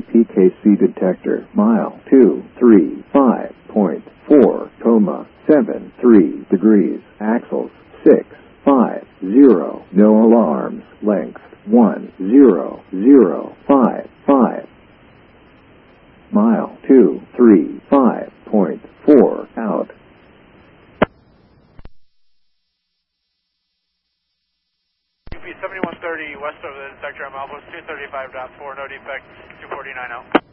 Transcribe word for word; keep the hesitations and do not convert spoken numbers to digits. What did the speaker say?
T K C detector, mile two three five point four, coma seven three degrees, axles six five zero, no alarms, length one zero zero five five, mile two three five point four, out. U P seventy-one thirty west of the detector, I'm Alpha two thirty-five point four, no defect, two forty-nine out.